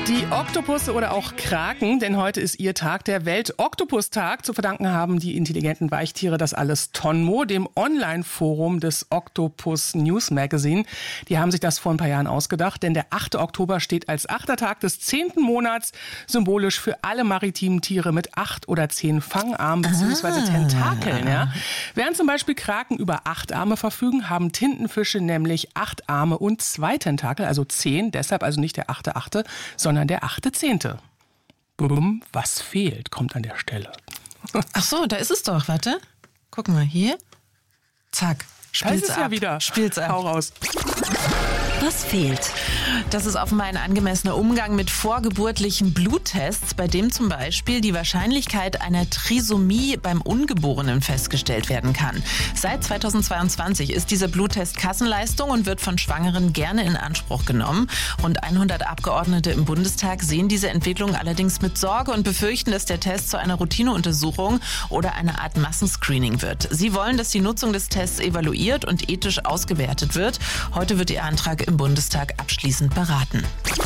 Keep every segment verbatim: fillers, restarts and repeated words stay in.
Die Oktopusse oder auch Kraken, denn heute ist ihr Tag, der Welt-Oktopus-Tag. Zu verdanken haben die intelligenten Weichtiere das alles Tonmo, dem Online-Forum des Octopus News Magazine. Die haben sich das vor ein paar Jahren ausgedacht, denn der achte Oktober steht als achter Tag des zehnten Monats symbolisch für alle maritimen Tiere mit acht oder zehn Fangarmen bzw. Tentakeln. Ja. Während zum Beispiel Kraken über acht Arme verfügen, haben Tintenfische nämlich acht Arme und zwei Tentakel, also zehn, deshalb also nicht der achte Achte, sondern der achte Zehnte. Bumm, was fehlt, kommt an der Stelle. Ach so, da ist es doch, warte. Guck mal, hier. Zack, spiel's da ist es ab. ja wieder. Spiel's ab. Hau raus. Was fehlt? Das ist offenbar ein angemessener Umgang mit vorgeburtlichen Bluttests, bei dem zum Beispiel die Wahrscheinlichkeit einer Trisomie beim Ungeborenen festgestellt werden kann. Seit zweitausendzweiundzwanzig ist dieser Bluttest Kassenleistung und wird von Schwangeren gerne in Anspruch genommen. Rund hundert Abgeordnete im Bundestag sehen diese Entwicklung allerdings mit Sorge und befürchten, dass der Test zu einer Routineuntersuchung oder einer Art Massenscreening wird. Sie wollen, dass die Nutzung des Tests evaluiert und ethisch ausgewertet wird. Heute wird ihr Antrag im Bundestag abschließend beraten.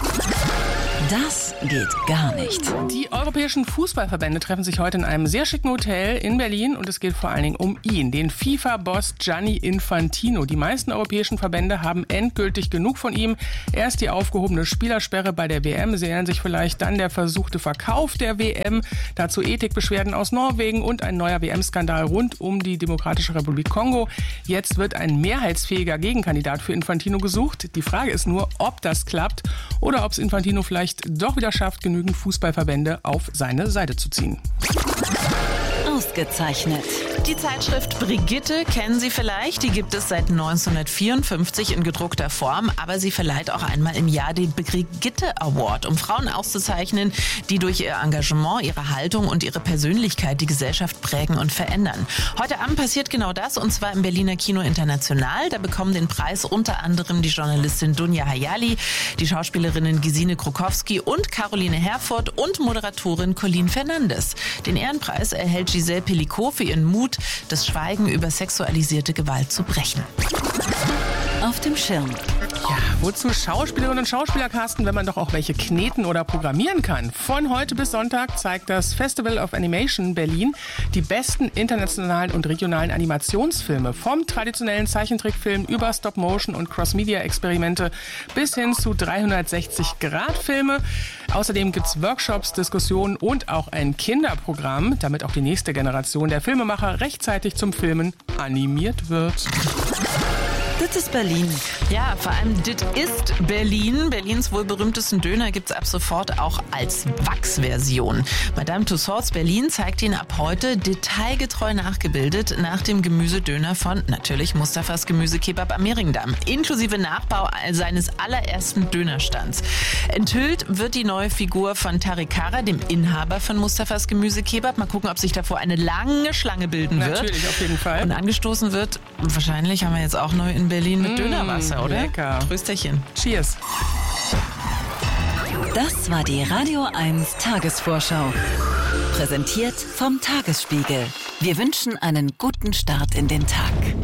Das geht gar nicht. Die europäischen Fußballverbände treffen sich heute in einem sehr schicken Hotel in Berlin und es geht vor allen Dingen um ihn, den FIFA-Boss Gianni Infantino. Die meisten europäischen Verbände haben endgültig genug von ihm. Erst die aufgehobene Spielersperre bei der W M, sie erinnern sich vielleicht, dann der versuchte Verkauf der W M, dazu Ethikbeschwerden aus Norwegen und ein neuer W M-Skandal rund um die Demokratische Republik Kongo. Jetzt wird ein mehrheitsfähiger Gegenkandidat für Infantino gesucht. Die Frage ist nur, ob das klappt oder ob es Infantino vielleicht doch wieder schafft, genügend Fußballverbände auf seine Seite zu ziehen. Ausgezeichnet. Die Zeitschrift Brigitte kennen Sie vielleicht. Die gibt es seit neunzehnhundertvierundfünfzig in gedruckter Form, aber sie verleiht auch einmal im Jahr den Brigitte Award, um Frauen auszuzeichnen, die durch ihr Engagement, ihre Haltung und ihre Persönlichkeit die Gesellschaft prägen und verändern. Heute Abend passiert genau das, und zwar im Berliner Kino International. Da bekommen den Preis unter anderem die Journalistin Dunja Hayali, die Schauspielerinnen Gesine Krokowski und Caroline Herfurth und Moderatorin Colleen Fernandes. Den Ehrenpreis erhält Giselle Pellicot für ihren Mut, das Schweigen über sexualisierte Gewalt zu brechen. Auf dem Schirm. Ja, wozu Schauspielerinnen und Schauspieler casten, wenn man doch auch welche kneten oder programmieren kann? Von heute bis Sonntag zeigt das Festival of Animation Berlin die besten internationalen und regionalen Animationsfilme. Vom traditionellen Zeichentrickfilm über Stop-Motion und Cross-Media-Experimente bis hin zu dreihundertsechzig Grad Filme. Außerdem gibt es Workshops, Diskussionen und auch ein Kinderprogramm, damit auch die nächste Generation der Filmemacher rechtzeitig zum Filmen animiert wird. Das ist Berlin. Ja, vor allem das ist Berlin. Berlins wohl berühmtesten Döner gibt es ab sofort auch als Wachsversion. Madame Tussauds Berlin zeigt ihn ab heute detailgetreu nachgebildet nach dem Gemüsedöner von natürlich Mustafas Gemüsekebab am Mehringdamm, inklusive Nachbau seines allerersten Dönerstands. Enthüllt wird die neue Figur von Tariq Kara, dem Inhaber von Mustafas Gemüsekebab. Mal gucken, ob sich davor eine lange Schlange bilden wird. Natürlich, auf jeden Fall. Und angestoßen wird, wahrscheinlich haben wir jetzt auch neu in Berlin mit mmh, Dönerwasser, oder? Lecker. Trösterchen. Cheers. Das war die Radio eins Tagesvorschau. Präsentiert vom Tagesspiegel. Wir wünschen einen guten Start in den Tag.